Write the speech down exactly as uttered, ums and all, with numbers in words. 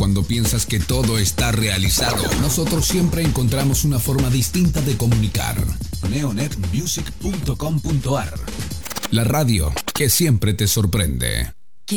cuando piensas que todo está realizado, nosotros siempre encontramos una forma distinta de comunicar. neonet music punto com punto ar La radio que siempre te sorprende.